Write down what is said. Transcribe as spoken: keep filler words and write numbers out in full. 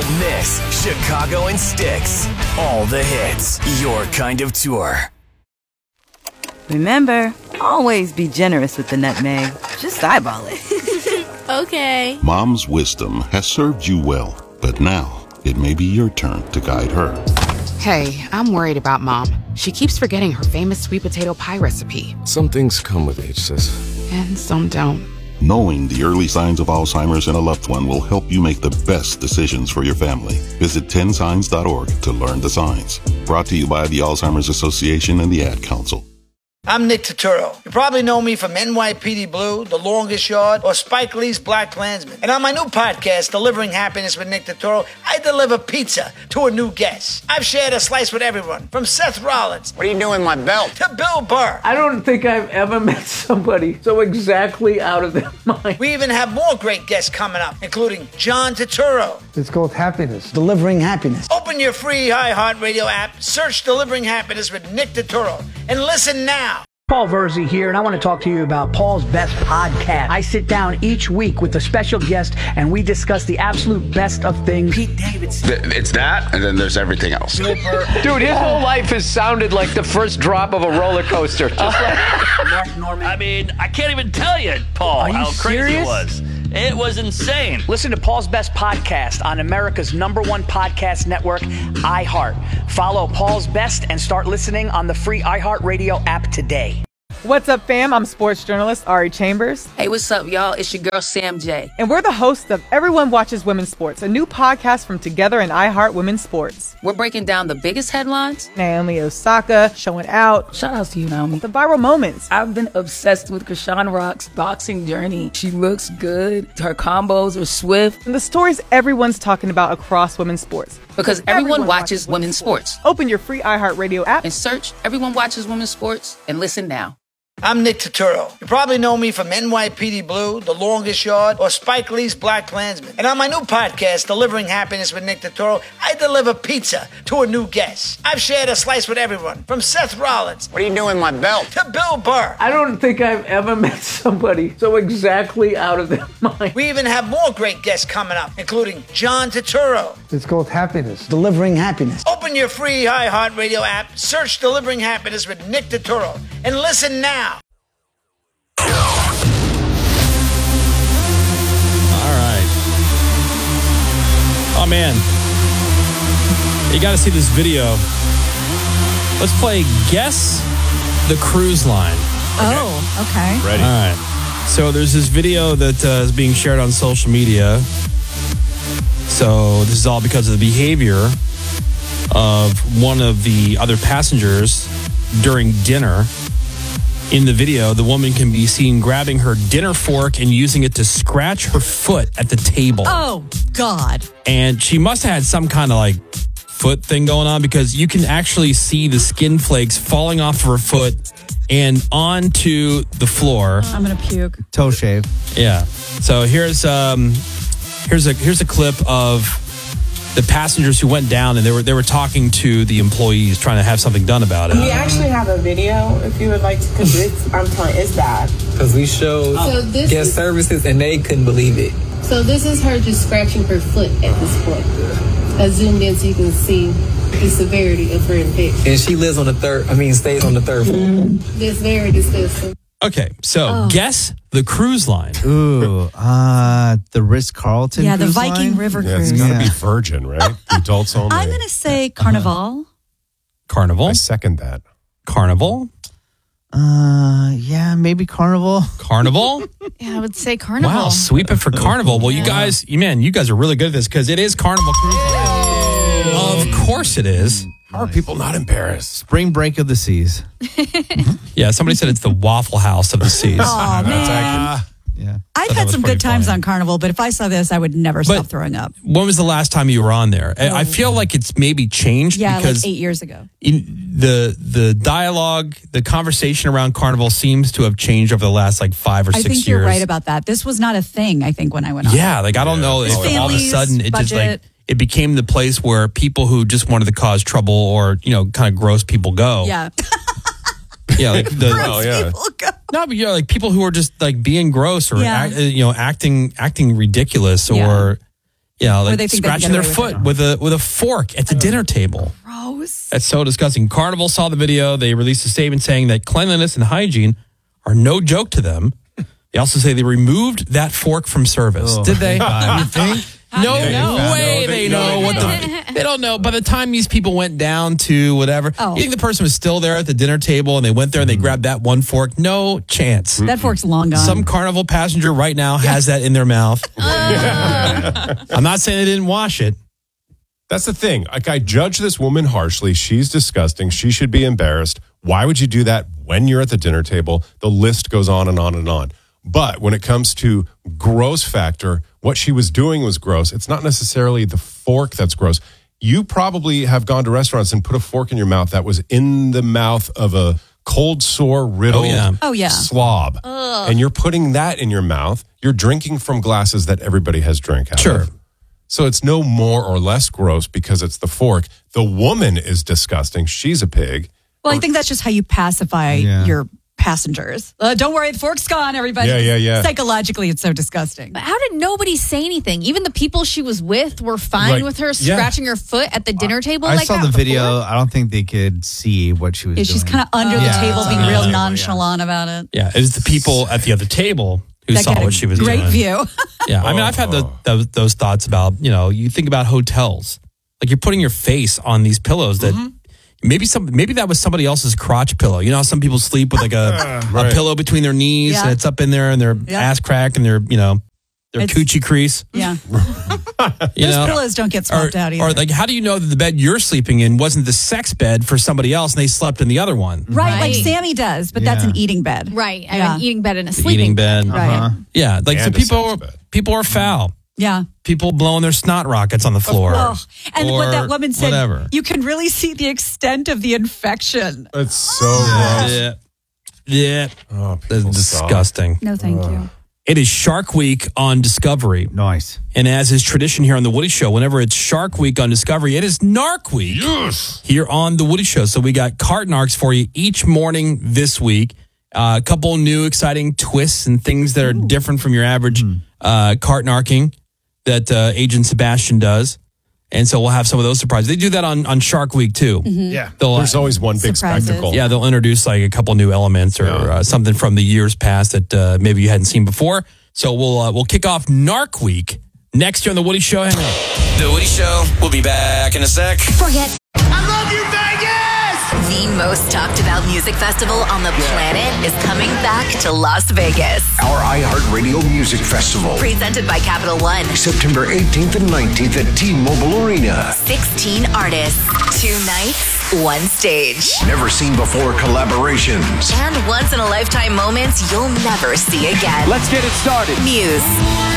Miss Chicago and Sticks. All the hits. Your kind of tour. Remember, always be generous with the nutmeg. Just eyeball it. Okay. Mom's wisdom has served you well, but now it may be your turn to guide her. Hey, I'm worried about Mom. She keeps forgetting her famous sweet potato pie recipe. Some things come with age, sis. And some don't. Knowing the early signs of Alzheimer's in a loved one will help you make the best decisions for your family. Visit ten signs dot org to learn the signs. Brought to you by the Alzheimer's Association and the Ad Council. I'm Nick Turturro. You probably know me from N Y P D Blue, The Longest Yard, or Spike Lee's Black Klansman. And on my new podcast, Delivering Happiness with Nick Turturro, I deliver pizza to a new guest. I've shared a slice with everyone, from Seth Rollins. What are you doing with my belt? To Bill Burr. I don't think I've ever met somebody so exactly out of their mind. We even have more great guests coming up, including John Turturro. It's called Happiness. Delivering Happiness. Open your free iHeartRadio app, search Delivering Happiness with Nick Turturro, and listen now. Paul Verzi here, and I want to talk to you about Paul's Best Podcast. I sit down each week with a special guest, and we discuss the absolute best of things. Pete Davidson. It's that, and then there's everything else. Dude, his whole life has sounded like the first drop of a roller coaster. Just like Mark Norman. I mean, I can't even tell you, Paul, Are you how crazy serious? it was. It was insane. Listen to Paul's Best Podcast on America's number one podcast network, iHeart. Follow Paul's Best and start listening on the free iHeartRadio app today. What's up, fam? I'm sports journalist Ari Chambers. Hey, what's up, y'all? It's your girl, Sam J. And we're the hosts of Everyone Watches Women's Sports, a new podcast from Together and iHeart Women's Sports. We're breaking down the biggest headlines. Naomi Osaka showing out. Shout out to you, Naomi. The viral moments. I've been obsessed with Krishan Rock's boxing journey. She looks good. Her combos are swift. And the stories everyone's talking about across women's sports. Because everyone, everyone watches, watches women's sports. sports. Open your free iHeartRadio app and search Everyone Watches Women's Sports and listen now. I'm Nick Turturro. You probably know me from N Y P D Blue, The Longest Yard, or Spike Lee's Black Klansman. And on my new podcast, Delivering Happiness with Nick Turturro, I deliver pizza to a new guest. I've shared a slice with everyone, from Seth Rollins. What are you doing with my belt? To Bill Burr. I don't think I've ever met somebody so exactly out of their mind. We even have more great guests coming up, including John Turturro. It's called Happiness. Delivering Happiness. Open your free iHeartRadio app, search Delivering Happiness with Nick Turturro, and listen now. Oh, man. You got to see this video. Let's play Guess the Cruise Line. Okay. Oh, okay. Ready. All right. So there's this video that uh, is being shared on social media. So this is all because of the behavior of one of the other passengers during dinner. In the video, the woman can be seen grabbing her dinner fork and using it to scratch her foot at the table. Oh, God. And she must have had some kind of like foot thing going on because you can actually see the skin flakes falling off of her foot and onto the floor. I'm going to puke. Toe shave. Yeah. So here's um here's a here's a clip of the passengers who went down and they were they were talking to the employees trying to have something done about it. We actually have a video if you would like to, because it's, I'm telling you, it's bad. Because we showed so this guest is, services and they couldn't believe it. So this is her just scratching her foot at this point. I zoomed in so you can see the severity of her infection. And she lives on the third, I mean, stays on the third floor. Mm-hmm. That's very disgusting. Okay, so oh. guess the cruise line. Ooh, uh, the Ritz-Carlton Yeah, the cruise Viking line? River Yeah, Cruise. it's got to Yeah. be Virgin, right? Adults only. I'm going to say Carnival. Carnival? I second that. Carnival? Uh, yeah, maybe Carnival. Carnival? Yeah, I would say Carnival. Wow, sweep it for Carnival. Well, you guys, you man, you guys are really good at this because it is Carnival Cruise Line. Of course it is. How are people not in Paris? Spring break of the seas. Yeah, somebody said it's the Waffle House of the seas. Oh, man. Yeah. I've that had was some pretty good times funny. on Carnival, but if I saw this, I would never stop But- throwing up. When was the last time you were on there? I I feel like it's maybe changed Yeah, because like eight years ago. in the the dialogue, the conversation around Carnival seems to have changed over the last like five or I six think years. you're right about that. This was not a thing, I think, when I went on. Yeah, like I don't know if all of a Families, sudden it just like budget. it became the place where people who just wanted to cause trouble or you know kind of gross people go. Yeah. Yeah, like the Oh, yeah. People go. no, but yeah, like people who are just like being gross or Yeah. act, uh, you know acting acting ridiculous or Yeah. you know, Or like they think they can scratching get their away with foot with a with a fork at the dinner table. Gross. That's so disgusting. Carnival saw the video. They released a statement saying that cleanliness and hygiene are no joke to them. They also say they removed that fork from service. Oh, Did they? God. You think? No, Yeah, no you way know, they they know know what the. They don't know. By the time these people went down to whatever, Oh. you think the person was still there at the dinner table and they went there and they grabbed that one fork? No chance. That fork's long gone. Some Carnival passenger right now has that in their mouth. I'm not saying they didn't wash it. That's the thing. Like, I judge this woman harshly. She's disgusting. She should be embarrassed. Why would you do that when you're at the dinner table? The list goes on and on and on. But when it comes to gross factor, what she was doing was gross. It's not necessarily the fork that's gross. You probably have gone to restaurants and put a fork in your mouth that was in the mouth of a cold sore riddled Oh, yeah. Oh, yeah. slob. And you're putting that in your mouth. You're drinking from glasses that everybody has drank out Sure. of. So it's no more or less gross because it's the fork. The woman is disgusting. She's a pig. Well, I think that's just how you pacify Yeah. your passengers. Uh, don't worry, the fork's gone, everybody. Yeah, yeah, yeah. Psychologically, it's so disgusting. But how did nobody say anything? Even the people she was with were fine Like, with her yeah. scratching her foot at the dinner table. I like saw that the video. before? I don't think they could see what she was Yeah, doing. she's kind of under Yeah. the table, being Yeah. real Yeah. nonchalant about it. Yeah, it was the people at the other table who That saw got a what she was great doing. view. Yeah, I mean, I've had the, those, those thoughts about, you know, you think about hotels. Like, you're putting your face on these pillows that maybe some maybe that was somebody else's crotch pillow. You know how some people sleep with like a, Right. a pillow between their knees Yeah. and it's up in there and their Yeah. ass crack and their, you know, their It's- coochie crease. Yeah. You Those know? pillows don't get swapped or, out either. or like, how do you know that the bed you're sleeping in wasn't the sex bed for somebody else and they slept in the other one? right, like Right. Sammy does, but that's Yeah. an eating bed. Right. I Yeah. have an eating bed and a The sleeping eating bed. Right. Uh-huh. Yeah, like And so a people sex bed. people are foul. Yeah. People blowing their snot rockets on the floor. Oh, and what Or that woman said, whatever. you can really see the extent of the infection. It's so gross. Yeah. Yeah. Oh, That's people suck. disgusting. No, thank you. It is Shark Week on Discovery. Nice. And as is tradition here on The Woody Show, whenever it's Shark Week on Discovery, it is Narc Week Yes. here on The Woody Show. So we got cart narcs for you each morning this week. Uh, a couple new exciting twists and things that are different from your average uh, cart narking that uh, Agent Sebastian does. And so we'll have some of those surprises. They do that on, on Shark Week too. Yeah. They'll, There's always one big Surprises. spectacle. Yeah, they'll introduce like a couple new elements or Yeah. uh, something from the years past that uh, maybe you hadn't seen before. So we'll uh, we'll kick off Narc Week next year on The Woody Show. Hang on. The Woody Show will be back in a sec. Forget I love you, Vegas! the most talked about music festival on the planet is coming back to Las Vegas. Our iHeartRadio Music Festival. Presented by Capital One. September eighteenth and nineteenth at T-Mobile Arena. sixteen artists, two nights, one stage. Never seen before collaborations. And once in a lifetime moments you'll never see again. Let's get it started. Muse,